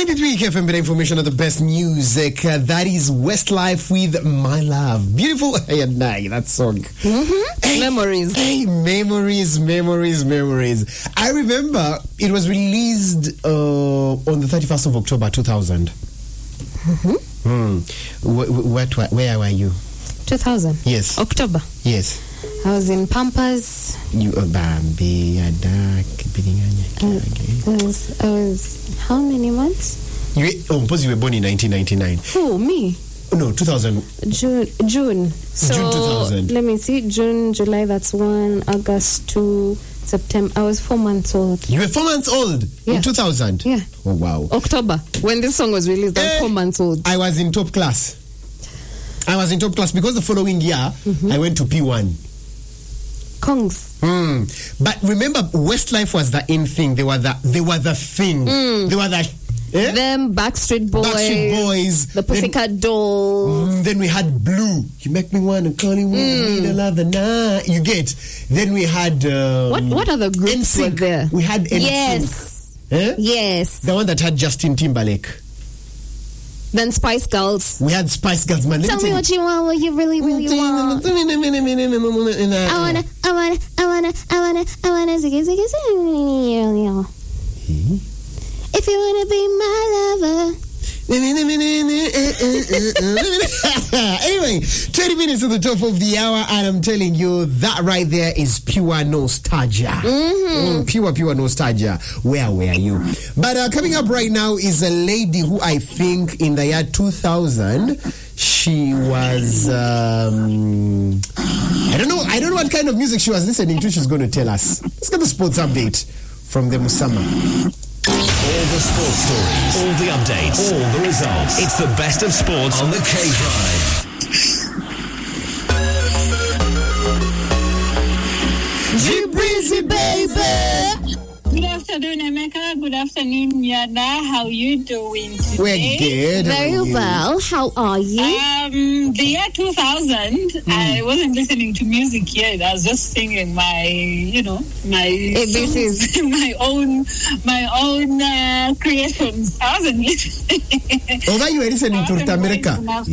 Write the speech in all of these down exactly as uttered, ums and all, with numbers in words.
ninety-three K F M, better information of the best music. Uh, that is Westlife with My Love. Beautiful. Hey, night, that song. Mm-hmm. Hey, memories. Hey, memories, memories, memories. I remember it was released uh, on the thirty-first of October two thousand. Mm-hmm. Hmm. Where, where, where were you? two thousand? Yes. October. Yes. I was in Pampers. You are Bambi, a dark. I was, I was, how many months? You, oh, suppose you were born in nineteen ninety-nine. Who, me? No, two thousand. June. June. So, June two thousand. Let me see. June, July, that's one. August, two. September. I was four months old. You were four months old yeah. in two thousand? Yeah. Oh, wow. October. When this song was released, I was eh, four months old. I was in top class. I was in top class because the following year, mm-hmm. I went to P one. Kongs. Mm. But remember, Westlife was the in thing. They were the, they were the thing. Mm. They were the... Eh? Them Backstreet Boys, Backstreet Boys, the Pussycat Dolls. Mm, then we had Blue. You make me want to call you mm. the love the night. You get. Then we had um, what? What other groups N Sync. Were there? We had N Sync. Yes, eh? yes. The one that had Justin Timberlake. Then Spice Girls. We had Spice Girls, man. Tell me what you want, what you really, really want. I wanna, I wanna, I wanna, I wanna, I wanna, ziggy, ziggy, ziggy. If you wanna be my lover. Anyway, twenty minutes to the top of the hour, and I'm telling you that right there is pure nostalgia. Mm-hmm. Mm, pure, pure nostalgia. Where were you? But uh, coming up right now is a lady who I think in the year two thousand, she was, um, I don't know, I don't know what kind of music she was listening to. She's going to tell us. Let's get the sports update from the Musama. All the sports stories, all the updates, all the results. It's the best of sports on the K-Drive. G-Breezy, baby! Good afternoon, Emeka. Good afternoon, Yada. How you doing today? We're good. Very well. How are you? Um, the year two thousand, mm. I wasn't listening to music yet. I was just singing my, you know, my songs, my own, my own uh, creations. I wasn't listening. Over you were listening to America. No,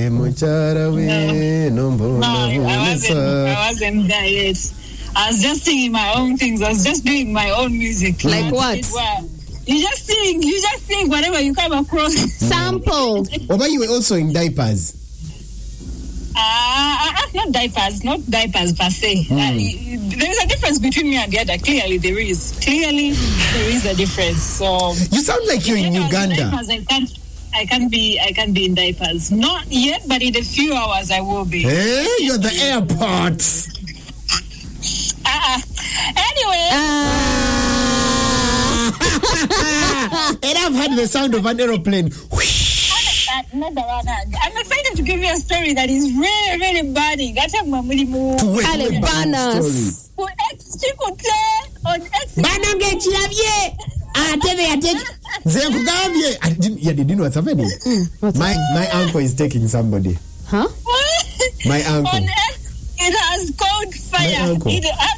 no, I wasn't. I wasn't there yet. I was just singing my own things. I was just doing my own music. Like what? You just sing. You just sing whatever you come across. Sample. Or you were also in diapers. Uh, uh, not diapers. Not diapers per se. Mm. Uh, there is a difference between me and the other. Clearly, there is. Clearly, there is a difference. So you sound like you're in Uganda. Diapers, I can't. I can't be. I can't be in diapers. Not yet, but in a few hours I will be. Hey, you're the airport. Uh, anyway. Uh, and I've heard the sound of an aeroplane. I'm excited to give you a story that is really, really bad. Bananas. On X. Banam get you. Ah, tell me, I take. I didn't. Yeah, they didn't know what's happening. Mm, my my uncle is taking somebody. Huh? My uncle. On X, it has caught fire. It has.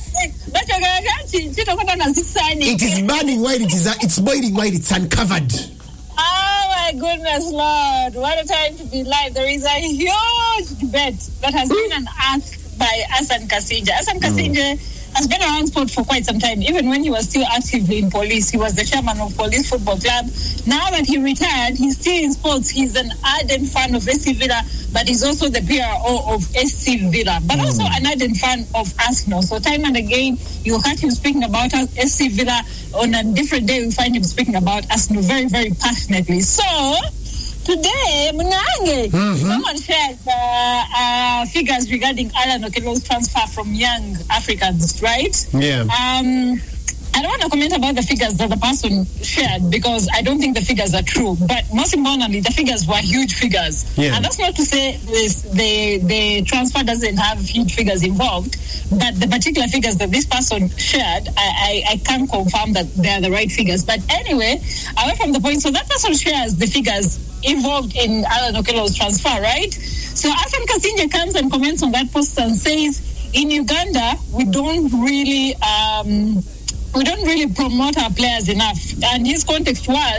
It is burning while it is. It's boiling while it's uncovered. Oh my goodness, Lord! What a time to be alive! There is a huge debate that has been unearthed by Hassan Kassinje. Hassan Kassinje mm. has been around sport for quite some time. Even when he was still active in police, he was the chairman of Police Football Club. Now that he retired, he's still in sports. He's an ardent fan of S C Villa, but he's also the P R O of S C Villa, but mm. also an ardent fan of Arsenal. So time and again, you'll catch him speaking about S C Villa. On a different day, we find him speaking about Arsenal very, very passionately. So today, Munange, mm-hmm. someone shared uh, uh, figures regarding Alan Okello's transfer from Young Africans, right? Yeah. Um, I don't want to comment about the figures that the person shared because I don't think the figures are true. But most importantly, the figures were huge figures. Yeah. And that's not to say this, the, the transfer doesn't have huge figures involved. But the particular figures that this person shared, I, I, I can't confirm that they're the right figures. But anyway, away from the point, so that person shares the figures involved in Alan Okello's transfer, right? So Hassan Kassinje comes and comments on that post and says, in Uganda, we don't really... Um, we don't really promote our players enough. And his context was,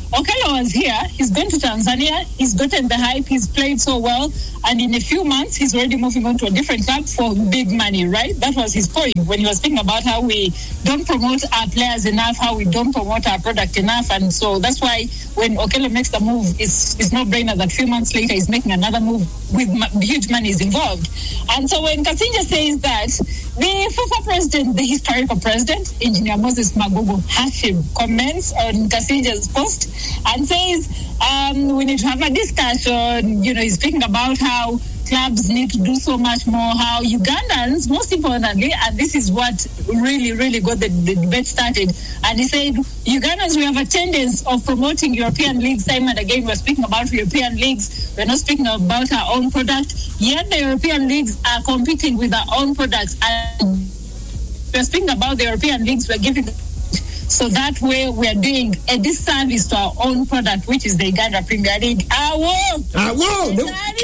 Okello was here. He's gone to Tanzania. He's gotten the hype. He's played so well. And in a few months, he's already moving on to a different club for big money, right? That was his point when he was speaking about how we don't promote our players enough, how we don't promote our product enough. And so that's why when Okello makes the move, it's, it's no brainer that a few months later he's making another move with m- huge money is involved. And so when Kasinja says that, the FIFA president, the historical president, Engineer Moses Magugu Hashim, comments on Kasinja's post and says, um, we need to have a discussion. You know, he's speaking about how clubs need to do so much more, how Ugandans, most importantly, and this is what really, really got the, the debate started, and he said, Ugandans, we have a tendency of promoting European leagues time and again. We're speaking about European leagues. We're not speaking about our own product. Yet the European leagues are competing with our own products. And we're speaking about the European leagues. We're giving... So that way we're doing a disservice to our own product, which is the Uganda Premier League. Ah, whoa! Ah, whoa!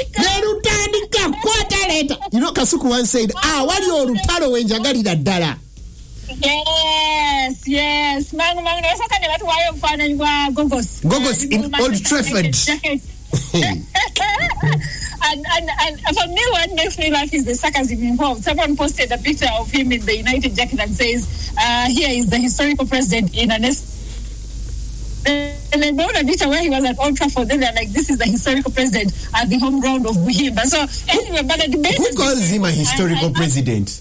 You know, Kasuku once said, ah, what you on Rutaro when Jagari that dala? Yes, yes. Man, man, I said that why I'm finding Gogos. Gogos in Old Trafford. And, and and for me, what makes me laugh is the sarcasm involved. Someone posted a picture of him in the United jacket and says, uh, here is the historical president in an S. And then wrote a picture where he was at Old Trafford. Then they're like, this is the historical president at the home ground of Buhimba. So anyway, but the debate... Who calls him a historical I, I, president?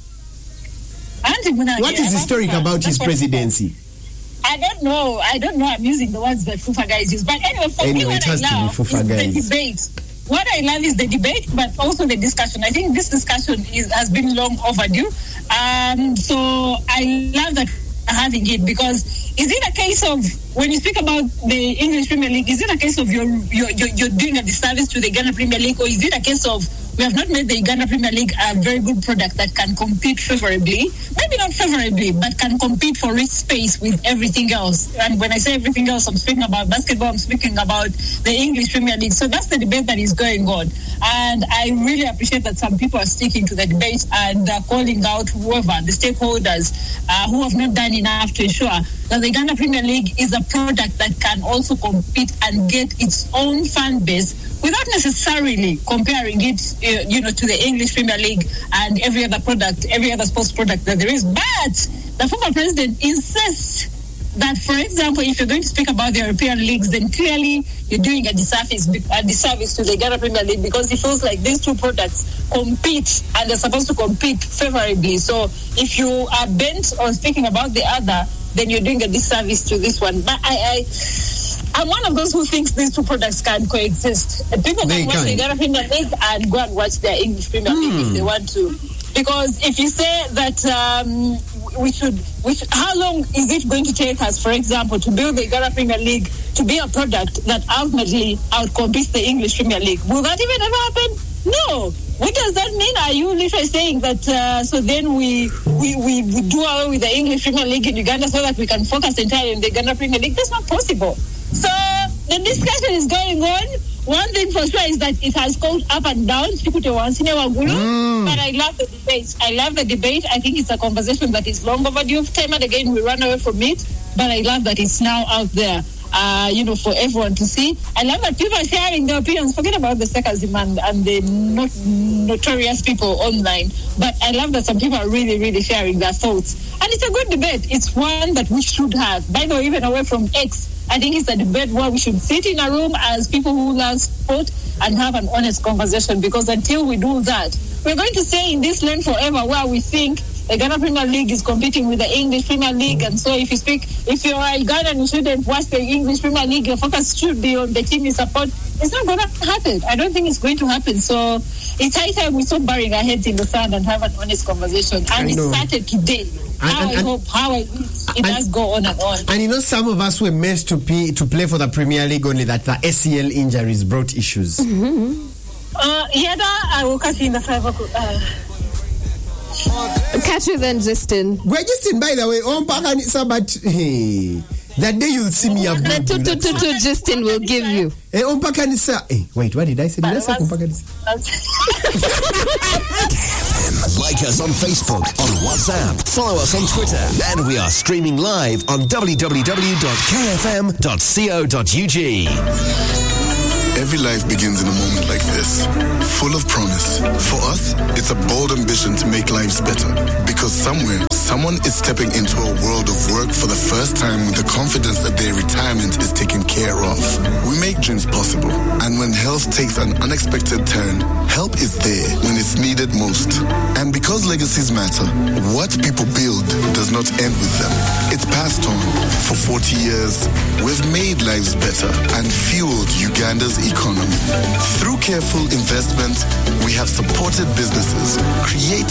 I, what is historic about his presidency? I don't know. I don't know. I'm using the words that FIFA guys use. But anyway, for anyway, me, what it has I love to be FIFA is guys. the debate. What I love is the debate, but also the discussion. I think this discussion is has been long overdue. Um, so I love that having it, because is it a case of, when you speak about the English Premier League, is it a case of you're you're, you're doing a disservice to the Ghana Premier League, or is it a case of we have not made the Uganda Premier League a very good product that can compete favorably, maybe not favorably, but can compete for its space with everything else? And when I say everything else, I'm speaking about basketball, I'm speaking about the English Premier League. So that's the debate that is going on. And I really appreciate that some people are sticking to the debate and uh, calling out whoever, the stakeholders uh, who have not done enough to ensure that the Uganda Premier League is a product that can also compete and get its own fan base without necessarily comparing it, uh, you know, to the English Premier League and every other product, every other sports product that there is. But the former president insists that, for example, if you're going to speak about the European leagues, then clearly you're doing a disservice, a disservice to the Ghana Premier League, because it feels like these two products compete and they're supposed to compete favorably. So if you are bent on speaking about the other, then you're doing a disservice to this one. But I, I I'm one of those who thinks these two products can coexist. People they can watch can. the Ghana Premier League and go and watch their English Premier League hmm. if they want to. Because if you say that um, we should, we should, how long is it going to take us, for example, to build the Ghana Premier League to be a product that ultimately outcompetes the English Premier League? Will that even ever happen? No. What does that mean? Are you literally saying that uh, so then we, we, we, we do away with the English Premier League in Uganda so that we can focus entirely on the Ghana Premier League? That's not possible. So the discussion is going on. One thing for sure is that it has gone up and down. Mm. But I love the debate. I love the debate. I think it's a conversation that is long overdue. Time and again, we run away from it. But I love that it's now out there, uh, you know, for everyone to see. I love that people are sharing their opinions. Forget about the sarcasm and, and the not, notorious people online. But I love that some people are really, really sharing their thoughts. And it's a good debate. It's one that we should have. By the way, even away from X, I think it's a debate where we should sit in a room as people who love sport and have an honest conversation, because until we do that, we're going to stay in this lane forever where we think the Ghana Premier League is competing with the English Premier League, and so if you speak, if you're a Ugandan, you shouldn't watch the English Premier League, your focus should be on the team you support. It's not going to happen. I don't think it's going to happen. So it's high time we stop burying our heads in the sand and have an honest conversation. And it started today. And, how and, I and, hope, how I wish it and, does go on and on. And you know, some of us were meant to be to play for the Premier League, only that the A C L injuries brought issues. Mm-hmm. Uh, yeah, I will catch you in the five o'clock. Uh, Catch you then, Justin. We're Justin, by the way. On Paganisa, but hey, That day you'll see me up. The two, two, two, two, Justin will give you. Eh, umpakanisa. Eh, wait, what did I say? Did I say umpakanisa? Like us on Facebook, on WhatsApp, follow us on Twitter, and we are streaming live on w w w dot k f m dot co dot u g. Every life begins in a moment like this, full of promise. For us, it's a bold ambition to make lives better. Because somewhere, someone is stepping into a world of work for the first time with the confidence that their retirement is taken care of. We make dreams possible. And when health takes an unexpected turn, help is there when it's needed most. And because legacies matter, what people build does not end with them. It's passed on. For forty years, we've made lives better and fueled Uganda's economy. Through careful investment, we have supported businesses, created